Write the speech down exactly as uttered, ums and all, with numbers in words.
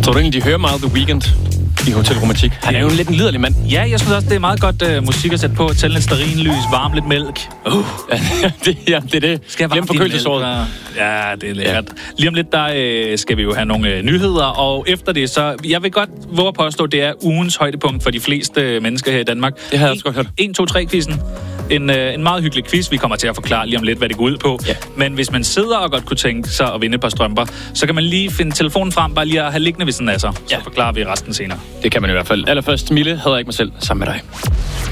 Tror du egentlig, de hører meget The Weeknd i Hotel Romantik? Han er jo en lidt en liderlig mand. Ja, jeg synes også, det er meget godt uh, musik at sætte på. Tænde lidt stearinlys, varme lidt mælk. Uh. det, ja, det er det. Skal jeg varme Glem forkølelsesåret. Ja, det er lækkert. Ja. Lige om lidt, der øh, skal vi jo have nogle øh, nyheder, og efter det, så jeg vil godt våge at påstå, det er ugens højdepunkt for de fleste øh, mennesker her i Danmark. Det har jeg også godt hørt. en, to, tre-quizzen. En, øh, en meget hyggelig quiz. Vi kommer til at forklare lige om lidt, hvad det går ud på. Ja. Men hvis man sidder og godt kunne tænke sig at vinde et par strømper, så kan man lige finde telefonen frem, bare lige at have liggende ved sådan af sig. Så ja. forklarer vi resten senere. Det kan man i hvert fald. Allerførst, Mille, havde jeg ikke mig selv sammen med dig.